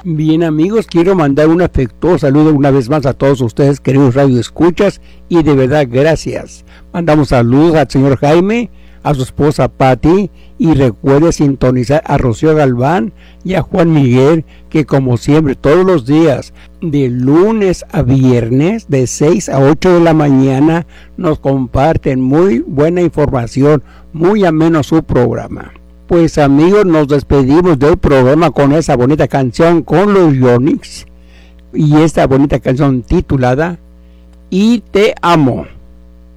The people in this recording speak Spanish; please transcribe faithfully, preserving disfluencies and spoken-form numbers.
Bien, amigos, quiero mandar un afectuoso saludo una vez más a todos ustedes, queridos radioescuchas, y de verdad gracias. Mandamos saludos al señor Jaime, a su esposa Patti, y recuerde sintonizar a Rocío Galván y a Juan Miguel, que como siempre todos los días de lunes a viernes de seis a ocho de la mañana nos comparten muy buena información, muy ameno su programa. Pues amigos, nos despedimos del programa con esa bonita canción con los Yonix y esta bonita canción titulada Y te amo.